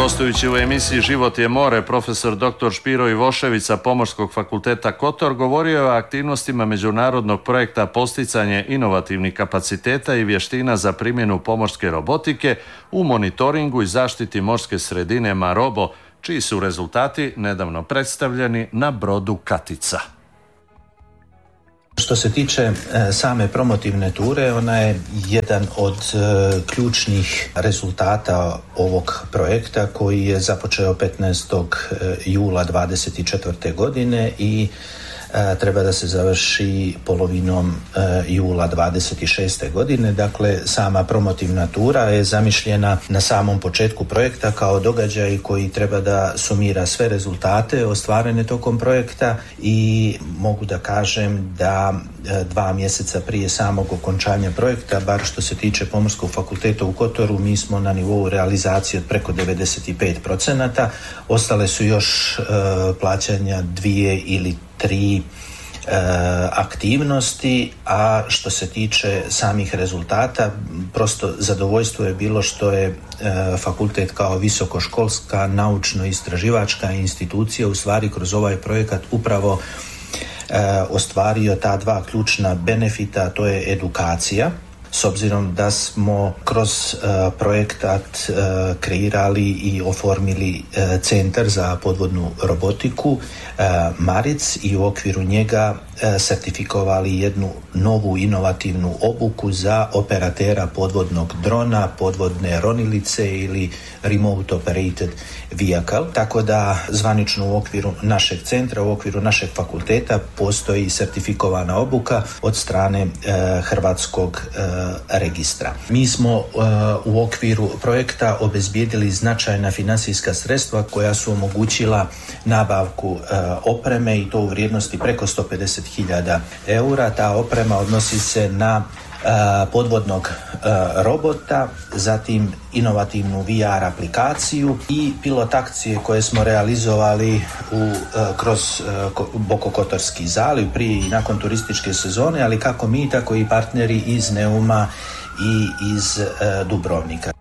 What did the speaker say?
Gostujući u emisiji Život je more, profesor dr. Špiro Ivošević sa Pomorskog fakulteta Kotor govorio je o aktivnostima međunarodnog projekta Posticanje inovativnih kapaciteta i vještina za primjenu pomorske robotike u monitoringu i zaštiti morske sredine Marobo, čiji su rezultati nedavno predstavljeni na brodu Katica. Što se tiče same promotivne ture, ona je jedan od ključnih rezultata ovog projekta koji je započeo 15. jula 2024. godine i treba da se završi polovinom jula 26. godine. Dakle, sama promotivna tura je zamišljena na samom početku projekta kao događaj koji treba da sumira sve rezultate ostvarene tokom projekta i mogu da kažem da 2 mjeseca prije samog okončanja projekta, bar što se tiče Pomorskog fakulteta u Kotoru, mi smo na nivou realizacije od preko 95%. Ostale su još plaćanja 2 ili 3 aktivnosti, a što se tiče samih rezultata, prosto zadovoljstvo je bilo što je fakultet kao visokoškolska naučno-istraživačka institucija u stvari kroz ovaj projekat upravo ostvario ta 2 ključna benefita, to je edukacija. S obzirom da smo kroz projekat kreirali i oformili centar za podvodnu robotiku Maric i u okviru njega sertifikovali jednu novu inovativnu obuku za operatera podvodnog drona, podvodne ronilice ili remote operated vehicle. Tako da zvanično u okviru našeg centra, u okviru našeg fakulteta postoji sertifikovana obuka od strane Hrvatskog registra. Mi smo u okviru projekta obezbijedili značajna financijska sredstva koja su omogućila nabavku opreme i to u vrijednosti preko 150.000 eura. Ta oprema odnosi se na podvodnog robota, zatim inovativnu VR aplikaciju i pilot akcije koje smo realizovali kroz Bokokotorski zaliv prije i nakon turističke sezone, ali kako mi, tako i partneri iz Neuma i iz Dubrovnika.